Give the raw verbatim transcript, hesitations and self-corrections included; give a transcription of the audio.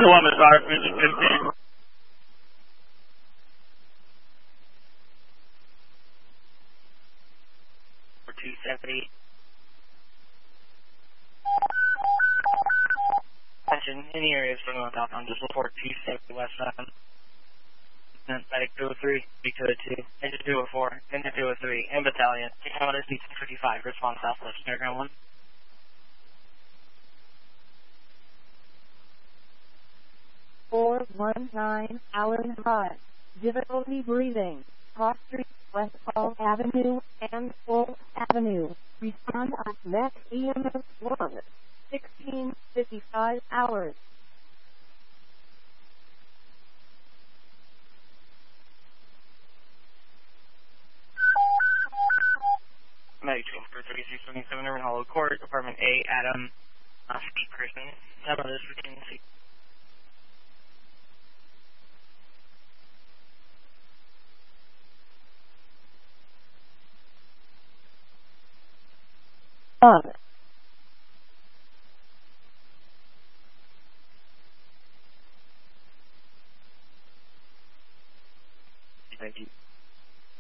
Columbus, Arkansas, fifteen. two seventy. Attention, any areas from North outbound, just report two seventy west side. Medic two oh three, B two oh two, engine two oh four, engine two oh three, and battalion. Command S D two fifty-five, response southwest, Airground one. four one nine, Allen Drive. Difficulty breathing. Cross Street, West Fall Avenue, and Full Avenue. Respond at Max E M S one, sixteen fifty-five hours. Medic two for thirty-six seventy-seven, Urban Hollow Court, Apartment A, Adam, uh, speed person. How about this for Tennessee? On. Thank you.